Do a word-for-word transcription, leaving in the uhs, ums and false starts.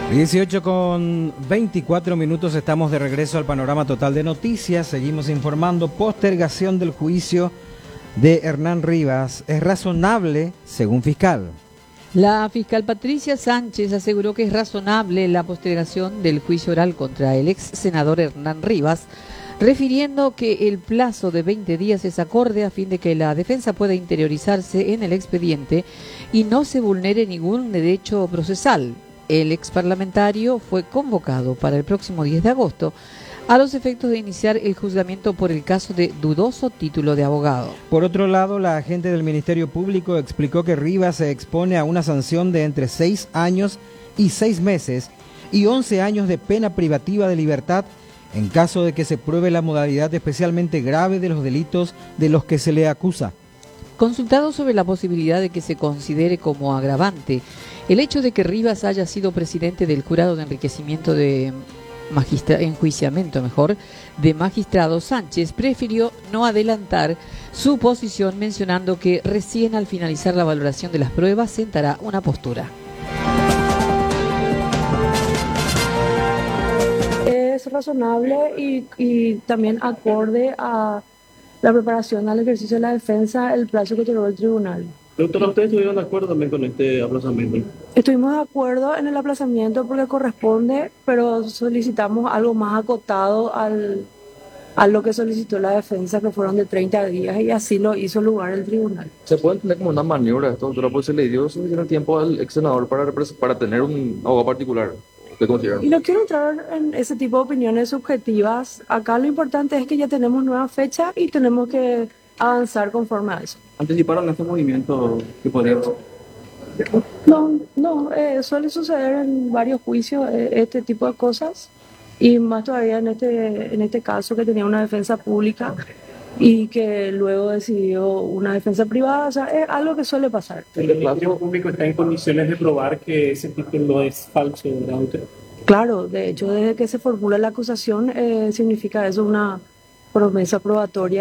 dieciocho con veinticuatro minutos, estamos de regreso al panorama total de noticias. Seguimos informando. Postergación del juicio de Hernán Rivas es razonable, según fiscal. La fiscal Patricia Sánchez aseguró que es razonable la postergación del juicio oral contra el ex senador Hernán Rivas, refiriendo que el plazo de veinte días es acorde a fin de que la defensa pueda interiorizarse en el expediente y no se vulnere ningún derecho procesal. El ex parlamentario fue convocado para el próximo diez de agosto a los efectos de iniciar el juzgamiento por el caso de dudoso título de abogado. Por otro lado, la agente del Ministerio Público explicó que Rivas se expone a una sanción de entre seis años y seis meses y once años de pena privativa de libertad en caso de que se pruebe la modalidad especialmente grave de los delitos de los que se le acusa. Consultado sobre la posibilidad de que se considere como agravante el hecho de que Rivas haya sido presidente del jurado de enriquecimiento de magistra- enjuiciamiento mejor, de magistrado, Sánchez prefirió no adelantar su posición, mencionando que recién al finalizar la valoración de las pruebas sentará una postura. Es razonable y, y también acorde a la preparación al ejercicio de la defensa, el plazo que otorgó el tribunal. Doctora, ¿ustedes estuvieron de acuerdo también con este aplazamiento? Estuvimos de acuerdo en el aplazamiento porque corresponde, pero solicitamos algo más acotado al, a lo que solicitó la defensa, que fueron de treinta días, y así lo hizo lugar el tribunal. ¿Se puede entender como una maniobra esto, doctora? Porque se le dio suficiente tiempo al ex senador para, para tener un abogado particular. ¿Qué consideran? Y no quiero entrar en ese tipo de opiniones subjetivas. Acá lo importante es que ya tenemos nueva fecha y tenemos que avanzar conforme a eso. ¿Anticiparon este movimiento que podría pasar? No, no, eh, suele suceder en varios juicios eh, este tipo de cosas, y más todavía en este, en este caso que tenía una defensa pública y que luego decidió una defensa privada. O sea, es algo que suele pasar. ¿El Ministerio Público está en condiciones de probar que ese título es falso, verdad usted? Claro, de hecho, desde que se formula la acusación, eh, significa eso una promesa probatoria